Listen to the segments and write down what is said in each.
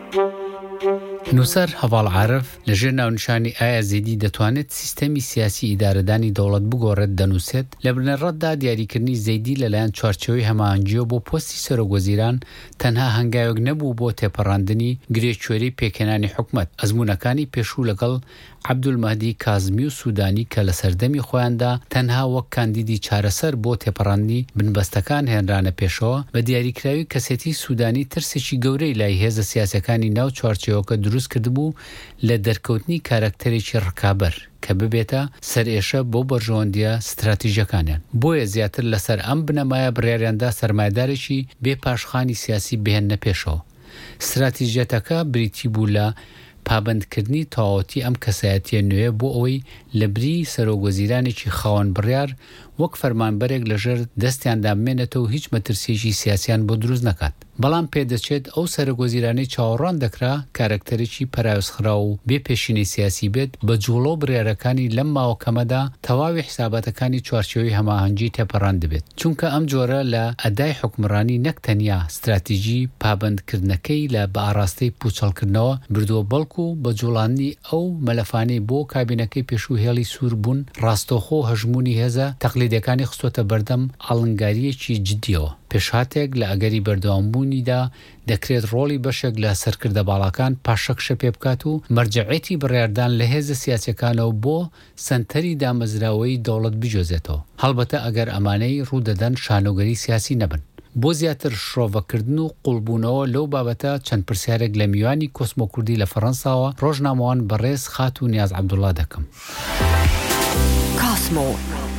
نووسەر هەواڵ عارف لەژێر ناونیشانی ئایا زەیدی دەتوانێت سیستەمی سیاسی ئیدارەدانی دەوڵەت بگۆڕێت دەنووسێت لە بنەڕەتدا دیاریکردنی زەیدی لەلایەن چوارچێوەی هەماهەنگیوە بۆ پۆستی سەرۆکوەزیران تەنها هەنگاوێک نەبوو بۆ تێپەڕاندنی گرێچوێرەی پێکهێنانی حکومەت ئەزموونەکانی پێشوو لەگەڵ عەبدولمەهدی کازمی و سوودانی کە لە سەردەمی خۆیاندا تەنها وەک کاندیدی چارەسەر بۆ تێپەڕاندنی بنبەستەکان هێنرانە پێشەوە بە دیاریکراوی کەسێتی سوودانی ترسێکی گەورەی لای هێزە سیاسەکانی ناو چوارچێوەکە دروست کردبوو لە دەرکەوتنی کارکتەرێکی ڕکابەر کە ببێتە سەرئێشە بۆ بەرژەوەندیە ستراتیژیەکانیان. بۆیە زیاتر لەسەر ئەم بنەمایە بڕیاریاندا سەرمایەدارێکی بێ پاشخانی سیاسی بهێننە پێشەوە. ستراتیژیەتەکە بریتی بوو لە پابندکردنی تەواوەتی ئەم کەسایەتیە نوێ بۆ ئەوەی لە بری سەرۆکوەزیرانێکی خاوەن بڕیار وەک فەرمانبەرێک لەژێر دەستیاندا بمێنێتەوە و هیچ مەترسیەکی سیاسیان بۆ دروست نەکات. بەڵام پێدەچێت ئەو سەرۆکوەزیرانەی چاوەڕوان دەکرا کارکتەرێکی پەراوێزخرا و بێپێشینەی سیاسی بێت بە جوڵۆ بڕیارەکانی لەم ماوەکەمەدا تەواوی حساباتەکانی چوارچێوەی هەماهەنگی تێپەڕان دەبێت. چونکە ئەم جۆرە لە ئەدای حکمڕانی نەک تەنیا ستراتیژی پابندکردنەکەی لە بە ئاراستەی پوچەڵکردنەوە بردووە بەڵکو بە جوڵاندنی ئەو مەلەفانەی بۆ کابینەکەی پێشوو هێڵی سوور بوون ڕاستەوخۆ هەژمونی هێزە تەقلیدەکانی خستۆتە بەردەم ئاڵنگاریەکی جدیەوە. پێشهاتێک لە ئەگەری بەردەوامبوونیدا دەکرێت ڕۆڵی بەشێک لە سەرکردە باڵەکان پاشەکشە پێ بکات و مەرجەعیەتی بڕیاردان لە هێزە سیاسەکانەوە بۆ سەنتەری دامەزراوەی دەوڵەت بجۆزێتەوە. هەڵبەتە ئەگەر ئەمانەی ڕوودەدەن شانۆگەری سیاسی نەبن. بۆ زیاتر شڕۆڤەکردن و قوڵبوونەوە لەو بابەتە چەند پرسیارێک لە میوانی کۆسمۆکوردی لە فەڕەنساوە ڕۆژنامەوان بەڕێز خات و نیاز عەبدوڵڵا دەکەم. کاسمۆ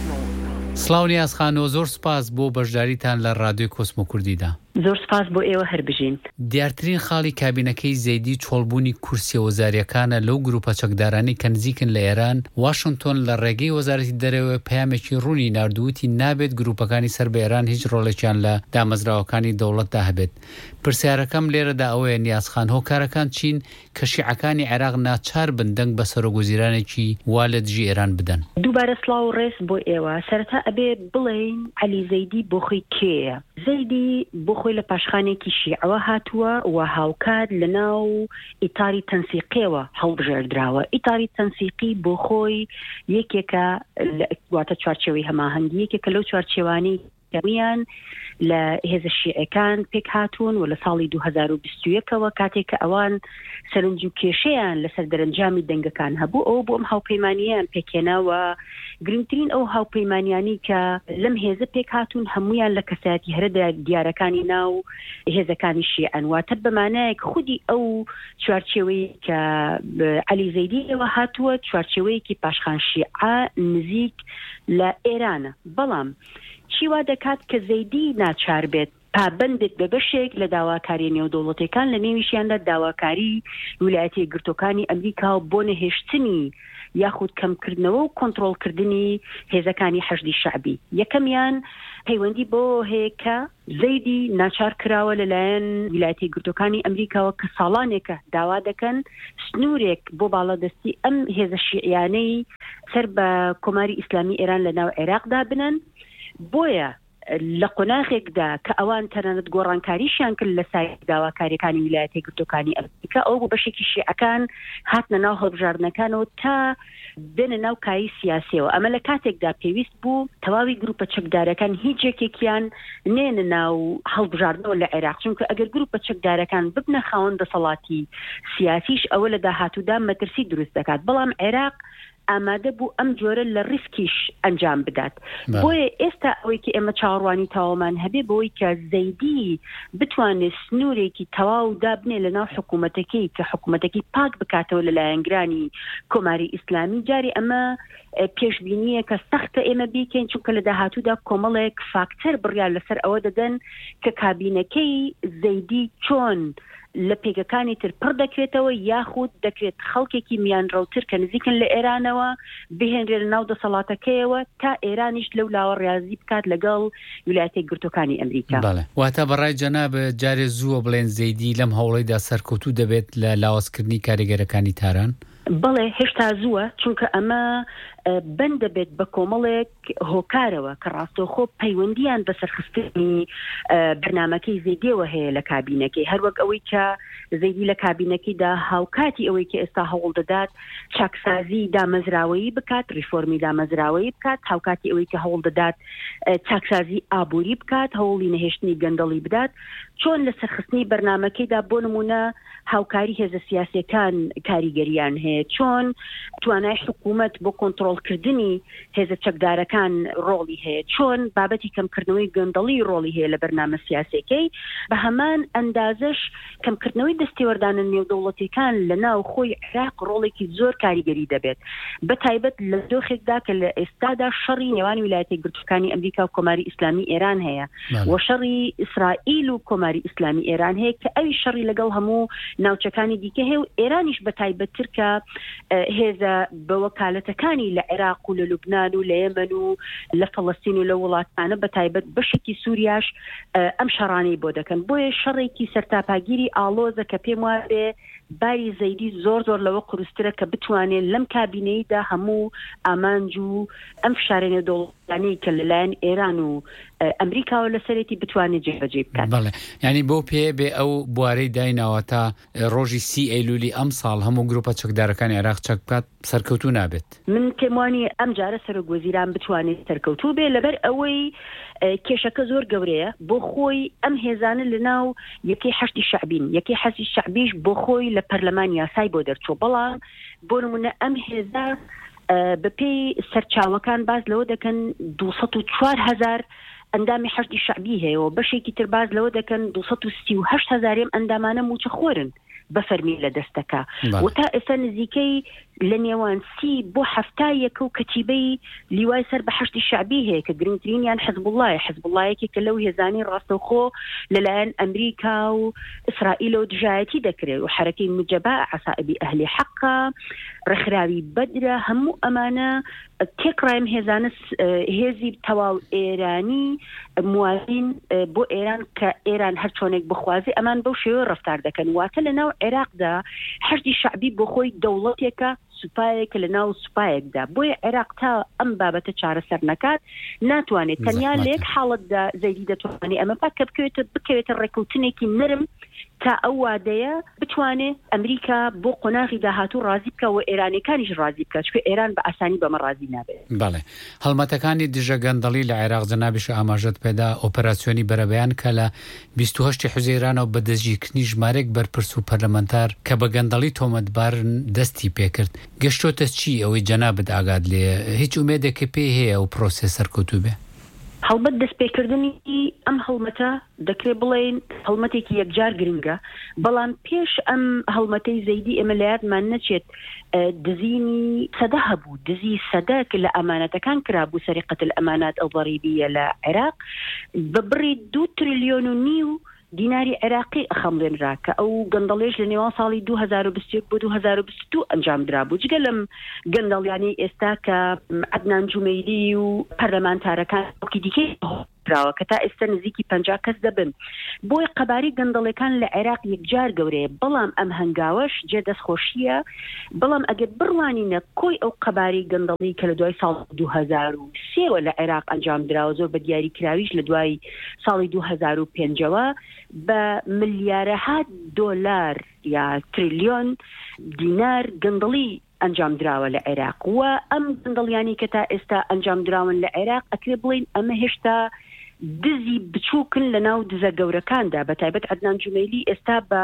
سڵاو نیاز خانۆ، زۆر سپاس بۆ بەشداریتان لە ڕادیۆی کۆسمۆ کوردیدا. زۆر سپاس بۆ ئێوە هەربژین. دیارترین خاڵی کابینەکەی زەیدی چۆڵبوونی کورسیە وەزاریەکانە لەو گروپە چەکدارانی کە نزیکن لە ئێران. واشنگتۆن لە ڕێگەی وەزارەتی دەرەوە پەیامێکی ڕوونی ناردووتی نابێت گروپەکانی سەر بە ئێران هیچ ڕۆڵێکیان لە دامەزراوەکانی دەوڵەتدا هەبێت. پرسیارەکەم لێرەدا ئەوەیە نیازخان، هۆکارەکان چین کە شیعەکانی عێراق ناچار بن دەنگ بە سەرۆکوەزیرانێکی وا لە دژی ئێران بدەن؟ دووبارە سڵاو و ڕێز بۆ ئێوە. سەرەتا ئەبێ بڵێین عەلی زەیدی بۆ خۆی کێیە. زەیدی بۆ خۆی لە پاشخانێکی شیعەوە هاتووە و هاوکات لە ناو ئیتاری تەنسیقیەوە هەڵبژێردراوە. ئیتاری تەنسیقی بۆ خۆی یەکێکە واتە چوارچێوەی هەماهەنگی، یەکێکە لەو چوارچێوانەی کەمیان لە هێزە شیعەکان پێک هاتوون و لە ساڵی 2021ەوە کاتێک کە ئەوان سەرنج و کێشەیان لەسەر دەرەنجامی دەنگەکان هەبوو، ئەو بۆ ئەم هاوپەیمانیان پێکێناوە. گرنگترین ئەو هاوپەیمانیانی کە لەم هێزە پێک هاتوون هەمویان لە کەسایەتی هەرە دیارەکانی ناو هێزەکانی شیعەن. واتە بەمانایەک خودی ئەو چوارچێوەی کە عەلی زەیدی ئێوە هاتووە چوارچێوەیەکی پاشخان شیعە نزیک لە ئێرانە. بەڵام چیوا دەکات کە زەیدی ناچار بێت پابندێت بە بەشێک لە داواکاری نێودەوڵەتەکان لە نێویشیاندا داواکاری ویلایەتە یەکگرتووەکانی ئەمریکا بۆ نەهێشتنی یاخود کەمکردنەوە و کۆنتڕۆڵکردنی هێزەکانی حەشدی شەعبی. یەکەمیان پەیوەندی بۆ هەیە کە زەیدی ناچار کراوە لەلایەن ویلایەتە یەکگرتووەکانی ئەمریکاوە کە ساڵانێکە داوا دەکەن سنوورێک بۆ باڵەدەستی ئەم هێزە شیعیانەی سەر بە کۆماری ئیسلامی ئێران لە ناو عێراقدا بنن. بۆیە لە قۆناغێکدا کە ئەوان تەنانەت گۆڕانکاریشیان کرد لە سای داواکاریەکانی ویلایەتە یەکگرتووەکانی ئەمریکا، ئەو بۆ بەشێکی شیعەکان هاتنە ناو هەڵبژاردنەکانەوە تا بێنە ناو کایی سیاسیەوە. ئەمە لە کاتێکدا پێویست بوو تەواوی گروپە چەکدارەکان هیچ یەکێکیان نێنە ناو هەڵبژاردنەوە لە عێراق، چونکە ئەگەر گروپە چەکدارەکان ببنە خاوەن دەسەڵاتی سیاسیش ئەوە لە داهاتوودا مەترسی دروست دەکات. بەڵام عێراق ئامادە بوو ئەم جۆرە لە ریسکیش ئەنجام بدات. بۆیە ئێستا ئەوەیکی ئێمە چاوەڕوانی تاوامان هەبێ بۆی کە زەیدی بتوانێت سنوورێکی تەواو دابنێ لە ناو حکوومەتەکەی کە حکوومەتەکەی پاک بکاتەوە لە لایەنگرانی کۆماری ئیسلامی. جاری ئەمە پێشبینیە کە سەختە ئێمە بیکەین، چونکە لە داهاتوودا کۆمەڵێک فاکتەر بڕیار لەسەر ئەوە دەدەن کە کابینەکەی زەیدی چۆن لە پێگەکانی تر پڕ دەکرێتەوە یاخود دەکرێت خەڵکێکی میانڕەوتر کە نزیکن لە ئێرانەوە بهێنرێت لە ناو دەسەڵاتەکەیەوە تا ئێرانیش لەو لاوە ڕازی بکات لەگەڵ ویلایەتە یەکگرتووەکانی ئەمریکا. واتە بەڕای جەناب جارێ زووە بڵێن زەیدی لەم هەوڵەیدا سەرکەوتوو دەبێت لە لاوازکردنی کاریگەرەکانی تاران؟ بەڵێ هێشتا زووە، چونکە ئەمە بند بێت بە کۆمەڵێک هۆکارەوە کە ڕاستەوخۆ پەیوەندیان بە سەرخستنی بەرنامەکەی زەیدیەوە هەیە لە کابینەکەی، هەروەک ئەوەی کە زەیدی لە کابینەکەیدا هاوکاتی ئەوەی کە ئێستا هەوڵ دەدات چاکسازی دامەزراوەیی بکات، ریفۆرمی دامەزراوەیی بکات، هاوکاتی ئەوەی کە هەوڵ دەدات چاکسازی ئابووری بکات، هەوڵی نەهێشتنی گەندەڵی بدات، چۆن لە سەرخستنی بەرنامەکەیدا بۆ نمونە هاوکاری هێزە سیاسیەکان کاریگەریان هەیە، چۆن توانای حکوومەت بۆ کۆنتڕۆڵکردنی هێزە چەکدارەکان ڕۆڵی هەیە، چۆن بابەتی کەمکردنەوەی گەندەڵی ڕۆڵی هەیە لە بەرنامە سیاسیەکەی، بە هەمان ئەندازەش کەمکردنەوەی دەستێوەردانە نێودەوڵەتیەکان لە ناو خۆی عێراق ڕۆڵێکی زۆر کاریگەری دەبێت، بە تایبەت لە دۆخێکدا کە لە ئێستادا شەڕی نێوان ویلایەتە یەکگرتووەکانی ئەمریکا و کۆماری ئیسلامی ئێران هەیە و شەڕی ئیسرائیل و کۆماری ئیسلامی ئێران هەیە کە ئەوی شەڕی لەگەڵ هەموو ناوچەکانی دیکە هەیە و ئێرانیش بە تایبەتتر کە هێزە بە وەکالەتەکانی لە عێراق و لە لوبنان و لە یەمەن و لە فەڵەستین و لە وڵاتانە بە تایبەت بەشێکی سووریاش ئەم شەڕانەی بۆ دەکەن، بۆیە شەڕێکی سەرتاپاگیری ئاڵۆزە کە پێم وایە باری زەیدی زۆر لەوە قورسترە کە بتوانێت لەم کابینەیدا هەموو ئامانج و ئەم فشارێنە دەوڵەتانەی کە لەلایەن ئێران و ئەمریکاوە لەسەرێتی بتوانێت جێبەجێ بکات. بەڵێ، یعنی بۆ پێ بێ ئەو بوارەی دایناوە تا ڕۆژی 30 ئەیلولی ئەم ساڵ هەموو گروپە چەکدارەکانی عێراق چەک بکات سەرکەوتوو نابێت. من پێم وانێ ئەم جارە سەرۆکوەزیران بتوانێت سەرکەوتوو بێ لەبەر ئەوەی کێشەکە زۆر گەورەیە بۆ خۆی ئەم هێزانە لەناو یەکەی حەشتی شەعبین، یەکەی حەشتی شەعبیش بۆ خۆی لە پەرلەمان یاسای بۆ دەرچوو، بەڵام بۆ نمونە ئەم هێزە بەپێی سەرچاوەکان باز لەوە دەکەن 204,000 ئەندامی حەشتی شەعبی هەیە و بەشێکی تر باز لەوە دەکەن 238,000 ئەندامانە موچە خۆرن بە فەرمی لە دەستەکە و تا ئێستا نزیکەی لە نێوان 30 بۆ 70 و کەتیبەی لیوای سەر بە حەشتی شەعبی هەیە کە گرنگترینیان حزبوڵایەکی کە لەو هێزانی ڕاستەوخۆ لەلایەن ئەمریکا و ئیسرائیل و دژایەتی دەکرێت و حرەکەی مجەبا عەسائبی ئەهلی حەقا، ڕێکخراوی بەدرە، هەموو ئەمانە تێکڕایم هێزانە هێزی تەواو ئێرانی موازین بۆ ئێران کە ئێران هەر چۆنێک بخوازی ئەمان بەو شێوە ڕەفتار دەکەن، واتە لە ناو عێراقدا حەشتی شەعبی بۆ خۆی دەوڵەتێکە سوپایەکە لە ناو سوپایەکدا، بۆیە عێراق تا ئەم بابەتە چارەسەر نەکات ناتوانێت تەنیا لە یەک حاڵەتدا زەیدی دەتوانێت ئەمە پاکە بکەوێتە ڕێکەوتنێکی نرم تا ئەو وادەیە بتوانێت ئەمریکا بۆ قۆناغی داهاتوو ڕازی بکە و ئێرانەکانیش ڕازی بکە، چکە ئێران بە ئاسانی بەمە ڕازی نابێت. بەڵێ، هەڵمەتەکانی دژە گەندەڵی لە عێراق جەنابیش ئاماژەت پێدا ئۆپەراسیۆنی بەرەبەیان کە لە 28 حوزەیرانەوە بە دەستگیرکردنی ژمارەیەک بەرپرس و پەرلەمانتار کە بە گەندەڵی تۆمەتبارن دەستی پێکرد. گەشتۆتە چی ئەوەی جەنابت ئاگاد لێ؟ هیچ ئومێدێکی پێ هەیە و پرۆسێ سەرکەوتوو بێ؟ هەڵبەت دەستپێکردنی ئەم هەڵمەتە دەکرێت بڵێن هەڵمەتێکی یەکجار گرنگە، بەڵام پێش ئەم هەڵمەتەی زەیدی ئێمە لە یادمان نەچێت دزینی سەدە هەبوو، دزی سەدە کە لە ئەمانەتەکان کرابوو سەریقەت الئەمانات ئەڵضەریبیە لە عێراق بە بڕی 2.5 تریلیۆن دیناری عێراقی ئەخەمڵێنرا کە ئەو گەندەڵێش لە نێوان ساڵی 2021 بۆ 2022 ئەنجام درابوو. جگە لەم گەندەڵیانی ئێستا کە عەدنان جومەیری و پەرلەمانتارەکان وەکی دیکەی راوە کە تا ئێستا نزیکی 50 کەس دەبن، بۆی قەباری گەندەڵەکان لە عێراق یەکجار گەورەیە، بەڵام ئەم هەنگاوەش جێ دەستخۆشیە، بەڵام ئەگەر بڕوانینە کۆی ئەو قەباری گەندەڵی کە لە دوای ساڵ 2003 لە عێراق ئەنجام دراوە زۆر بە دیاری کراویش لە دوای ساڵی 2005ەوە بە ملیارەها دۆلار یا تریلیۆن دینار گەندەڵی ئەنجام دراوە لە عێراق و ئەم گەندەڵیانی کە تا ئێستا ئەنجام دراون لە عێراق ئەکرێ بڵین ئەمە هێشتا دزی بچووکن لە ناو دزە گەورەکاندا، بە تایبەت عەدنان جومەیلی ئێستا بە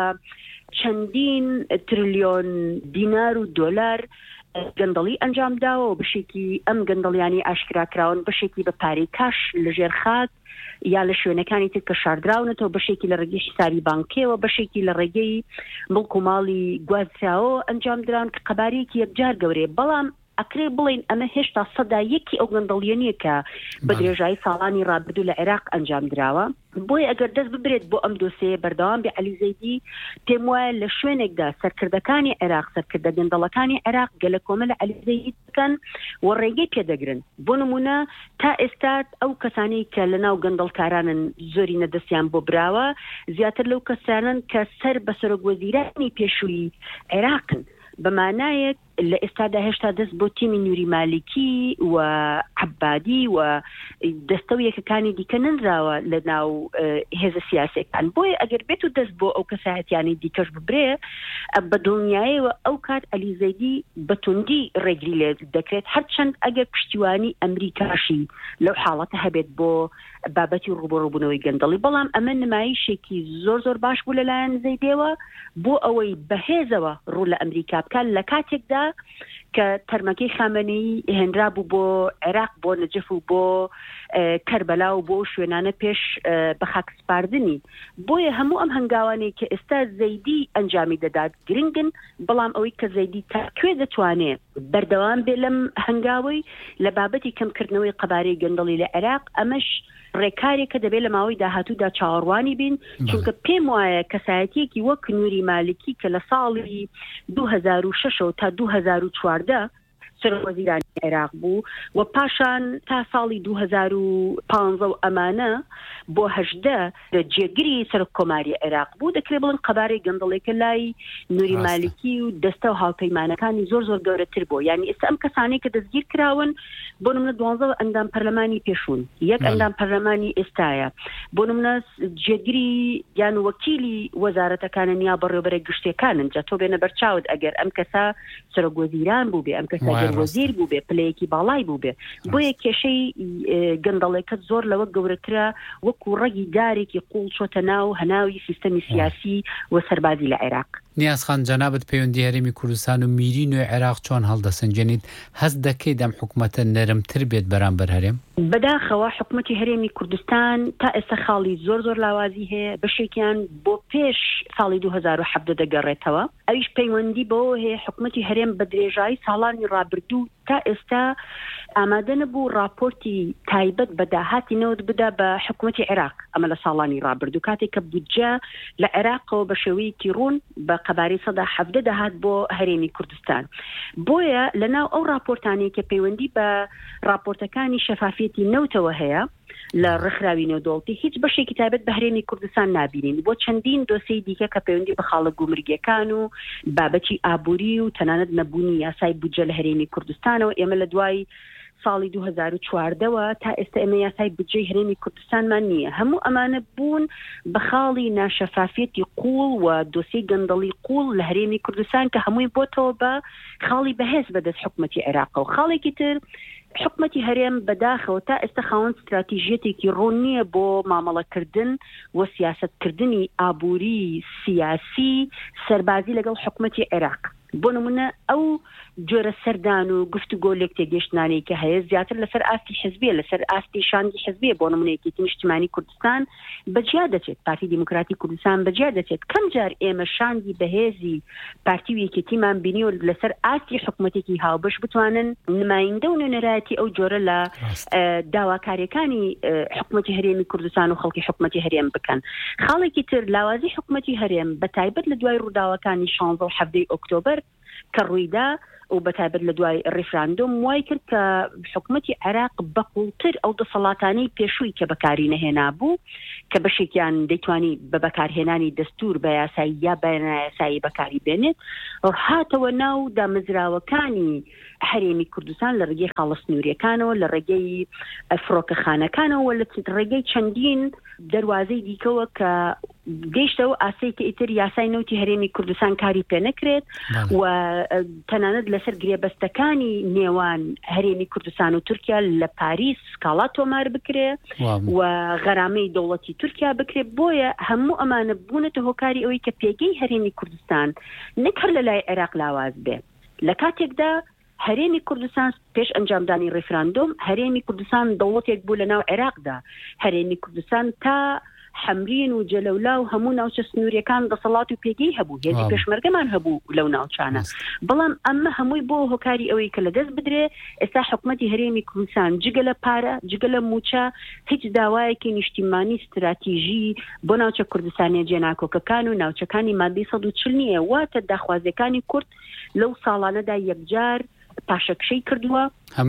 چەندین تریلیۆن دینار و دۆلار گەندەڵی ئەنجام داوە و بشێکی ئەم گەندەڵیانی ئاشکراکراون بشێکی بە پارەی کاش لەژێر خاک یا لە شوێنەکانی تر کە شاردراونەتەوە، بەشێکی لە ڕێگەی حسابی بانکیەوە، بەشێکی لە ڕێگەی مڵک و ماڵی گوازراوە ئەنجام دران کە قەبارەیەکی یەکجار گەورەیە، بەڵام ئەکرێ بڵین ئەمە هێشتا سەدایەکی ئەو گەندەڵیەنیە کە بە درێژایی ساڵانی ڕابردوو لە عێراق ئەنجام دراوە. بۆی ئەگەر دەست ببرێت بۆ ئەم دۆسەیە بەردەوام بێ عەلی زەیدی پێم وایە لە شوێنێکدا سەرکردەکانی عێراق، سەرکردە گەندەڵەکانی عێراق گەلە کۆمەلە عەلی زەیدی بکەن و ڕێگەی پێدەگرن. بۆ نمونە تا ئێستا ئەو کەسانی کە لە ناو گەندەڵکارانن زۆری نەدەستیان بۆ براوە زیاتر لەو کەسانن کە سەر بە سەرۆکوەزیرانی پێشووی عێراقن، بەمانایەک لە ئێستادا هێشتا دەست بۆ تیمی نووری مالیکی و عەبادی و دەستە و یەکەکانی دیکە ننراوە لە ناو هێزە سیاسیەکان. بۆیە ئەگەر بێت و دەست بۆ ئەو کەسایەتیانی دیکەش ببرێ بە دڵنیاییەوە ئەو کات عەلی زەیدی بەتوندی ڕێگری لێ دەکرێت، هەرچەند ئەگەر پشتیوانی ئەمریکاشی لەو حاڵەتە هەبێت بۆ بابەتی ڕوبەڕووبوونەوەی گەندەڵی. بەڵام ئەمە نمایشێکی زۆر باش بوو لەلایەن زەیدێوە بۆ ئەوەی بەهێزەوە ڕوو لە ئەمریکا بکات لە کاتێکدا کە تەرمەکەی خامنەیی هێنرا بوو بۆ عێراق، بۆ نەجەف و بۆ کەربەلا و بۆ شوێنانە پێش بە خاک سپاردنی. بۆیە هەموو ئەم هەنگاوانەی کە ئێستا زەیدی ئەنجامی دەدات گرنگن، بەڵام ئەوەی کە زەیدی تا کوێ دەتوانێت بەردەوام بێ لەم هەنگاوەی لە بابەتی کەمکردنەوەی قەبارەی گەندەڵی لە عێراق، ئەمەش ڕێکارێکە دەبێت لە ماوەی داهاتوودا چاوەڕوانی بین، چونکە پێم وایە کەسایەتیەکی وەک نووری مالیکی کە لە ساڵی 2006 تا 2014 سەرۆکوەزیرانی عێراق بوو و پاشان تا ساڵی 2015 و ئەمانە بۆ 18 جێگیری سەرۆککۆماری عێراق بوو، دەکرێت بڵن قەبارەی گەندەڵێکە لای نووری مالیکی و دەستە و هاوپەیمانەکانی زۆر گەورەتر بوو. یعنی ئێستا ئەم کەسانەی کە دەستگیر کراون بۆ نمونە 12 ئەندام پەرلەمانی پێشوون، یەک ئەندام پەرلەمانی ئێستایە، بۆ نمونە جێگیری یان وەکیلی وەزارەتەکانە نیا بەڕێوەبەرە گشتیەکانن. جا تۆ بێنە بەرچاوت ئەگەر ئەم کەسا سەرۆکوەزیران بوو بێ، ئەم کەسا وەزیر بوو بێ، پلەیەکی باڵای بوو بێ. بۆیە کێشەی گەندەڵێکت زۆر لەوە گەورەترە وەکو ڕەگی دارێکی قوڵ چۆتە ناو هەناوی سیستەمی سیاسی و سەربازی لە عێراق. نیازخان جەنابەت پەیوەندی هەرێمی کوردستان و میری نوێ عێراق چۆن هەڵدەسەنجێنیت؟ هەست دەکەیت ئەم حکوومەتە نەرمتر بێت بەرامبەر هەرێم؟ بەداخەوە حکوومەتی هەرێمی کوردستان تا ئێستا خاڵی زۆر لاوازی هەیە، بەشێکیان بۆ پێش ساڵی 2017 دەگەڕێتەوە. ئەویش پەیوەندی بەوە هەیە حکوومەتی هەرێم بە درێژایی ساڵانی ڕابردوو تا ئێستا ئامادە نەبوو راپۆرتی تایبەت بە داهاتی نەوت بدا بە حکوومەتی عێراق. ئەمە لە ساڵانی ڕابردوو کاتێک کە بودجە لە عێراقەوە بە شێوەیەکی ڕوون بە قەبارەی 117 دەهات بۆ هەرێمی کوردستان. بۆیە لەناو ئەو راپۆرتانی کە پەیوەندی بە راپۆرتەکانی شەفافیەتی نەوتەوە هەیە لە ڕخراوی نێودوڵەتی، هیچ بەشێکی تایبەت بە هەرێمی کوردستان نابینین. بۆ چەندین دۆسەی دیکە کە پەیوەندی بە خاڵە گومرگیەکان و بابەتی ئابووری و تەنانەت نەبوونی یاسای بودجە لە هەرێمی کوردستانەوە، ئێمە لە دوای ساڵی 2014 تا ئێستا ئێمە یاسای بودجەی هەرێمی کوردستانمان نییە. هەموو ئەمانە بوون بە خاڵی ناشەفافیەتی قوڵ و دۆسەی گەندەڵی قوڵ لە هەرێمی کوردستان کە هەمووی بۆتەوە بە خاڵی بەهێز بەدەست حکوومەتی عێراق. و خاڵێکی تر حکوومەتی هەرێم بەداخەوە تا ئێستا خاوەن استراتیژیەتێکی ڕوون نییە بۆ مامەڵەکردن و سیاسەتکردنی ئابووری سیاسی سەربازی لەگەڵ حکوومەتی عێراق. بۆ نمونە ئەو جۆرە سەردان و گفتوگۆ لێک تێگەشتانەی کە هەیە زیاتر لەسەر ئاستی حزبیە، لەسەر ئاستی شاندی حزبیە. بۆ نمونە یەکێتی نیشتیمانی کوردستان بەجیا دەچێت، پارتی دیموکراتی کوردستان بەجیا دەچێت. کەم جار ئێمە شاندی بەهێزی پارتی و یەکێتیمان بینی و لەسەر ئاستی حکوومەتێکی هاوبەش بتوانن نمایندە و نوێنەرایەتی ئەو جۆرە لە داواکاریەکانی حکوومەتی هەرێمی کوردستان و خەڵکی حکوومەتی هەرێم بکەن. خاڵێکی تر لاوازی حکوومەتی هەرێم بە تایبەت لە دوای ڕووداوەکانی 16 و 17 ئۆکتۆبەر کە ڕوویدا و بەتایبەت لە دوای ڕیفراندۆم وای کرد کە حکوومەتی عێراق بەقوڵتر ئەو دەسەڵاتانەی پێشووی کە بەکاری نەهێنا بوو کە بەشێکیان دەیتوانی بە بەکارهێنانی دەستور بە یاسایی یا بە نایاسایی بەکاری بێنێت، هاتەوە ناو دامەزراوەکانی هەرێمی کوردستان لە ڕێگەی خاڵە سنووریەکانەوە، لە ڕێگەی فڕۆکەخانەکانەوە، لە ڕێگەی چەندین دەواازەی دیکەوە کە گەیشتەوە ئاسەی کە ئیتر یاسای نەوتی هەرێمی کوردستان کاری پێ نەکرێت و تەنانەت لەسەر گرێبەستەکانی نێوان هەرێمی کوردستان و تورکیا لە پاریس سکاڵا تۆمار بکرێ و غەرامەی دەوڵەتی تورکیا بکرێت. بۆیە هەموو ئەمانە بوونەتە هۆکاری ئەوەی کە پێگەی هەرێمی کوردستان نەک هەر لە لای عێراق لاواز بێ. لە کاتێکدا هەرێمی کوردستان پێش ئەنجامدانی ڕیفراندۆم هەرێمی کوردستان دەوڵەتێک بوو لە ناو عێراقدا. هەرێمی کوردستان تا حەمرین و جەلەولا و هەموو ناوچە سنووریەکان دەسەڵات و پێگەی هەبوو، هێزی پێشمەرگەمان هەبوو لەو ناوچانە. بەڵام ئەمە هەمووی بۆ هۆکاری ئەوەی کە لەدەست بدرێ ئێستا حکوومەتی هەرێمی کوردستان جگە لە پارە جگە لە موچە هیچ داوایەکی نیشتیمانی استراتیژی بۆ ناوچە کوردستانی جێناکۆکەکان و ناوچەکانی مادەی 140 نییە. واتە داخوازیەکانی کورد لەو ساڵانەدا یەکجار پاشەکشەی کردووە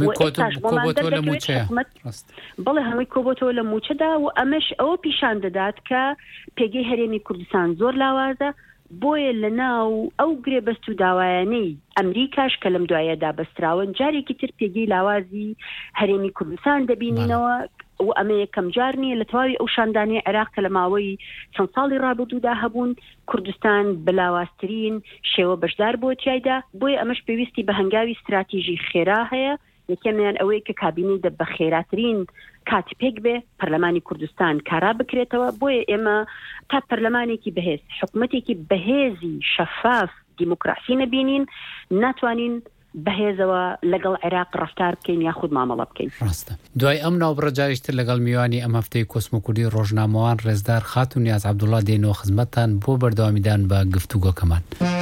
کۆبۆتەوە لە موچەیە. بەڵێ هەمووی کۆبۆتەوە لە موچەدا و ئەمەش ئەوە پیشان دەدات کە پێگەی هەرێمی کوردستان زۆر لاوازە، بۆیە لەناو ئەو گرێبەست و داوایانەی ئەمریکاش کە لەم دوایەدا بەستراون جارێکی تر پێگەی لاوازی هەرێمی کوردستان دەبینینەوە و ئەمە یەکەم جار نیە لە تەواوی ئەو شاندانی عێراق کە لە ماوەی چەند ساڵی ڕابردوودا هەبوون کوردستان بەلاوازترین شێوە بەشدار بۆ تایدا بۆیە ئەمەش پێویستی بە هەنگاوی استراتیژی خێرا هەیە یەکەمیان ئەوەیە کە کابینەی بە خێراترین کاتی پێک بێ پەرلەمانی کوردستان کارا بکرێتەوە بۆیە ئێمە تا پەرلەمانێکی بەهێز حکوومەتێکی بەهێزی شەفاف دیموکراسی نەبینین ناتوانین بەهێزەوە لەگەڵ عێراق ڕفتار بکەین یاخود مامەڵە بکەین. ڕاستە. دوای ئەم ناوبڕە جاریشتر لەگەڵ میوانی ئەم هەفتەی کۆسمۆکوردی ڕۆژنامەوان ڕێزدار خاتون نیاز عەبدوڵڵا دێنەوە خزمەتتان بۆ بەردەوامیدان بە گفتوگۆکەمان.